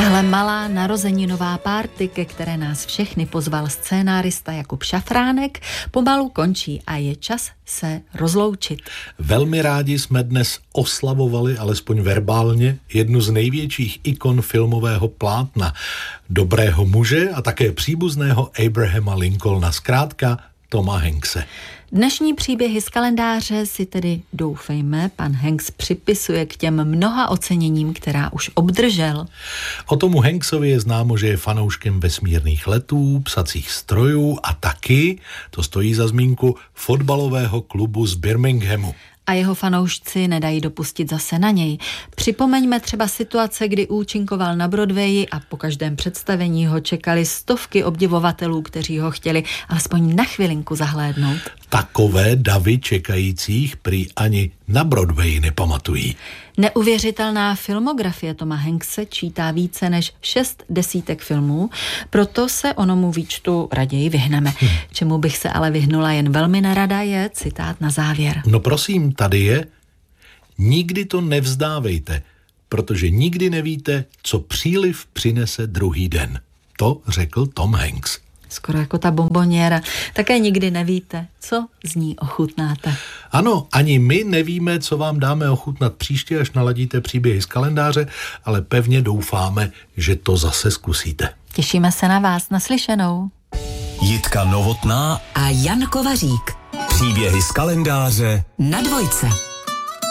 Tahle malá narozeninová párty, ke které nás všechny pozval scénárista Jakub Šafránek, pomalu končí a je čas se rozloučit. Velmi rádi jsme dnes oslavovali, alespoň verbálně, jednu z největších ikon filmového plátna, dobrého muže a také příbuzného Abrahama Lincolna, zkrátka Toma Hankse. Dnešní příběhy z kalendáře si tedy, doufejme, pan Hanks připisuje k těm mnoha oceněním, která už obdržel. O Tomu Hanksovi je známo, že je fanouškem vesmírných letů, psacích strojů a taky, to stojí za zmínku, fotbalového klubu z Birminghamu. A jeho fanoušci nedají dopustit zase na něj. Připomeňme třeba situace, kdy účinkoval na Broadwayi a po každém představení ho čekali stovky obdivovatelů, kteří ho chtěli alespoň na chvilinku zahlédnout. Takové davy čekajících prý ani na Broadwayi nepamatují. Neuvěřitelná filmografie Toma Hankse čítá více než 6 desítek filmů, proto se onomu výčtu raději vyhneme. Čemu bych se ale vyhnula jen velmi nerada je citát na závěr. No prosím, tady je: nikdy to nevzdávejte, protože nikdy nevíte, co příliv přinese druhý den. To řekl Tom Hanks. Skoro jako ta bomboniéra. Také nikdy nevíte, co z ní ochutnáte. Ano, ani my nevíme, co vám dáme ochutnat příště, až naladíte příběhy z kalendáře, ale pevně doufáme, že to zase zkusíte. Těšíme se na vás, naslyšenou. Jitka Novotná a Jan Kovařík. Příběhy z kalendáře na Dvojce.